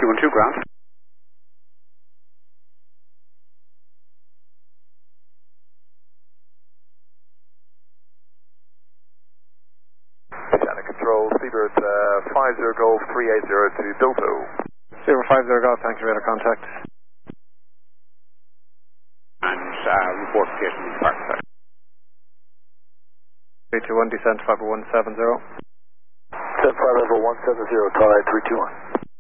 Q12 ground. Channel Control, Seabird 50 Golf 380 to Bilto. 050 Golf, thank you, radar contact. And report station park. 321, descent 50170. Descent 50170, Thai 321.